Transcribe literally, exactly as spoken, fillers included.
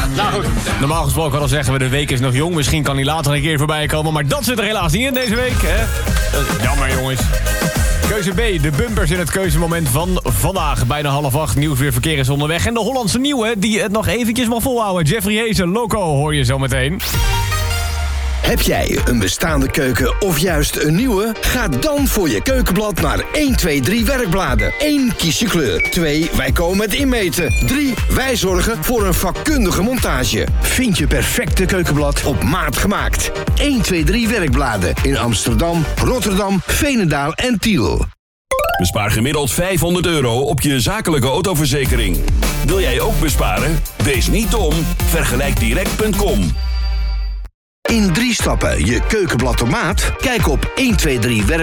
Nou goed, normaal gesproken al zeggen we de week is nog jong. Misschien kan hij later een keer voorbij komen. Maar dat zit er helaas niet in deze week. Hè? Jammer jongens. Keuze B, de bumpers in het keuzemoment van vandaag. Bijna half acht, nieuwsweer, verkeer is onderweg. En de Hollandse nieuwe, die het nog eventjes mag volhouden. Jeffrey Heesen, Loco, hoor je zo meteen. Heb jij een bestaande keuken of juist een nieuwe? Ga dan voor je keukenblad naar één, twee, drie werkbladen. één. Kies je kleur. twee. Wij komen met inmeten. drie. Wij zorgen voor een vakkundige montage. Vind je perfecte keukenblad op maat gemaakt. één, twee, drie werkbladen in Amsterdam, Rotterdam, Veenendaal en Tiel. Bespaar gemiddeld vijfhonderd euro op je zakelijke autoverzekering. Wil jij ook besparen? Wees niet dom. Vergelijk direct punt com. In drie stappen je keukenblad op maat? Kijk op één, twee, drie werk.